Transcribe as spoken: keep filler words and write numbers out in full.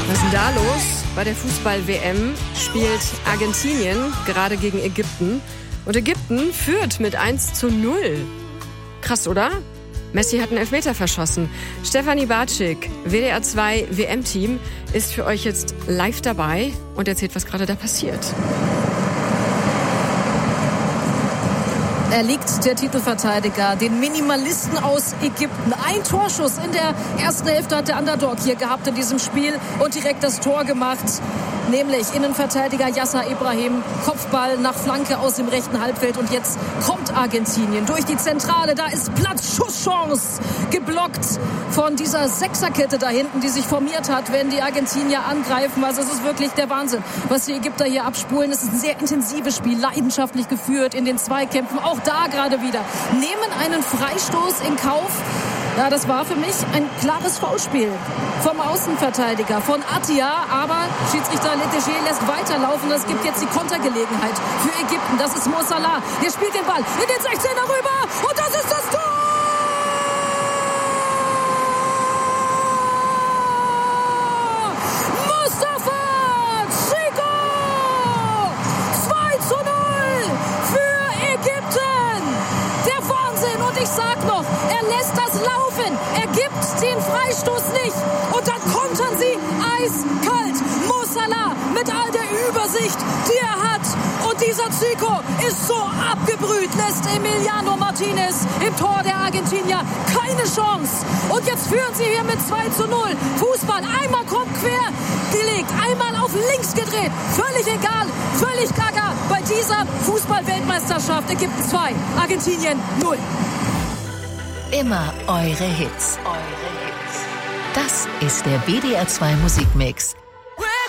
Was ist denn da los? Bei der Fußball-W M spielt Argentinien gerade gegen Ägypten. Und Ägypten führt mit eins zu null. Krass, oder? Messi hat einen Elfmeter verschossen. Stefanie Bartschik, W D R zwei W M-Team, ist für euch jetzt live dabei und erzählt, was gerade da passiert. Er liegt, der Titelverteidiger, den Minimalisten aus Ägypten. Ein Torschuss in der ersten Hälfte hat der Underdog hier gehabt in diesem Spiel und direkt das Tor gemacht. Nämlich Innenverteidiger Yasser Ibrahim, Kopfball nach Flanke aus dem rechten Halbfeld. Und jetzt kommt Argentinien durch die Zentrale. Da ist Platz, Schusschance, geblockt von dieser Sechserkette da hinten, die sich formiert hat, wenn die Argentinier angreifen. Also es ist wirklich der Wahnsinn, was die Ägypter hier abspulen. Es ist ein sehr intensives Spiel, leidenschaftlich geführt in den Zweikämpfen. Auch da gerade wieder nehmen einen Freistoß in Kauf. Ja, das war für mich ein klares Foulspiel vom Außenverteidiger, von Attia. Aber Schiedsrichter Letegé lässt weiterlaufen. Es gibt jetzt die Kontergelegenheit für Ägypten. Das ist Mo Salah. Der spielt den Ball in den sechzehner rüber. Und das ist das Tor! Mustafa Zico! zwei zu null für Ägypten. Der Wahnsinn. Und ich sag noch, er lässt das laufen. Er gibt den Freistoß nicht. Und dann kontern sie eiskalt. Mo Salah mit all der Übersicht, die er hat. Und dieser Zico ist so abgebrüht, lässt Emiliano Martinez im Tor der Argentinier keine Chance. Und jetzt führen sie hier mit zwei zu null. Fußball einmal kommt quer gelegt, einmal auf links gedreht. Völlig egal, völlig gaga bei dieser Fußball-Weltmeisterschaft. Ägypten zwei, Argentinien null. Immer eure Hits. Eure Hits. Das ist der W D R zwei Musikmix.